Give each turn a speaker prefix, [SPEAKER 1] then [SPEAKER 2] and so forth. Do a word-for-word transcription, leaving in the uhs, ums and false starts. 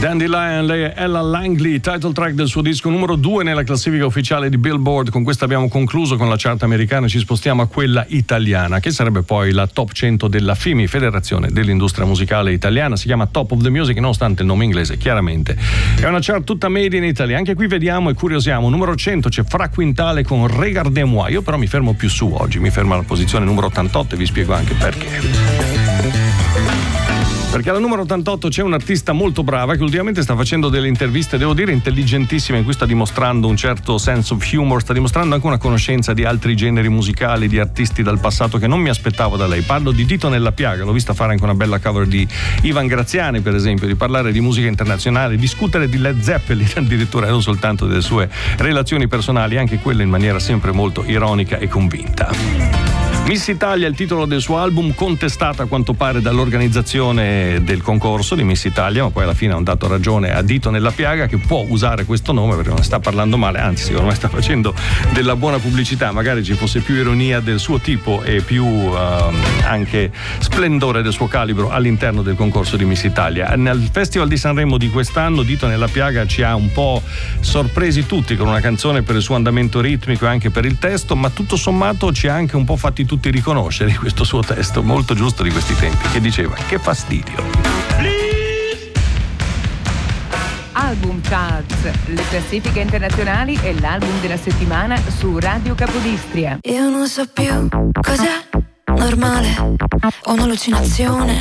[SPEAKER 1] Dandelion, lei è Ella Langley, title track del suo disco numero due nella classifica ufficiale di Billboard. Con questa abbiamo concluso con la chart americana, ci spostiamo a quella italiana, che sarebbe poi la top cento della F I M I, Federazione dell'Industria Musicale Italiana. Si chiama Top of the Music, nonostante il nome inglese, chiaramente è una chart tutta made in Italy. Anche qui vediamo e curiosiamo. Numero cento c'è Fra Quintale con Regardez-moi. Io però mi fermo più su oggi, mi fermo alla posizione numero ottantotto e vi spiego anche perché. Perché alla numero ottantotto c'è un'artista molto brava che ultimamente sta facendo delle interviste, devo dire intelligentissime, in cui sta dimostrando un certo sense of humor, sta dimostrando anche una conoscenza di altri generi musicali, di artisti dal passato che non mi aspettavo da lei. Parlo di Dito Nella Piaga, l'ho vista fare anche una bella cover di Ivan Graziani, per esempio, di parlare di musica internazionale, discutere di Led Zeppelin addirittura, e non soltanto delle sue relazioni personali, anche quelle in maniera sempre molto ironica e convinta. Miss Italia è il titolo del suo album, contestato a quanto pare dall'organizzazione del concorso di Miss Italia, ma poi alla fine hanno dato ragione a Dito Nella Piaga, che può usare questo nome perché non sta parlando male, anzi secondo me sta facendo della buona pubblicità. Magari ci fosse più ironia del suo tipo e più uh, anche splendore del suo calibro all'interno del concorso di Miss Italia. Nel Festival di Sanremo di quest'anno Dito Nella Piaga ci ha un po' sorpresi tutti con una canzone per il suo andamento ritmico e anche per il testo, ma tutto sommato ci ha anche un po' fatti tutti riconoscere questo suo testo molto giusto di questi tempi, che diceva: che fastidio.
[SPEAKER 2] Album Charts, le classifiche internazionali e l'album della settimana su Radio Capodistria.
[SPEAKER 3] Io non so più cos'è normale o un'allucinazione.